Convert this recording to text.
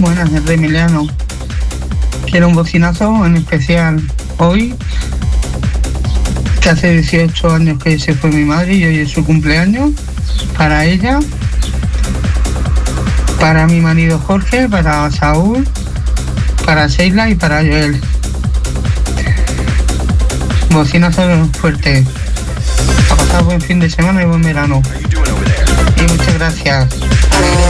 Buenas, es de Emiliano. Quiero un bocinazo en especial hoy, que hace 18 años que se fue mi madre y hoy es su cumpleaños, para ella, para mi marido Jorge, para Saúl, para Sheila y para Joel. Bocinazo fuerte. A pasar buen fin de semana y buen verano. Y muchas gracias. Adiós.